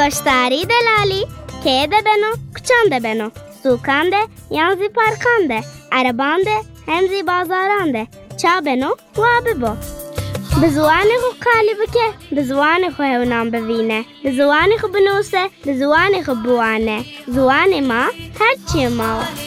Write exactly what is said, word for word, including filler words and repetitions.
گشتاری دلالی که ده بنو کچان ده بنو سوکان ده یانزی پارکان ده عربان ده همزی بازاران ده چا بنو و ببو به زوانی خو کالی بکه به زوانی خو هونام ببینه به زوانی خو بنوسه به زوانی خو بوانه زوانی ما هرچی ما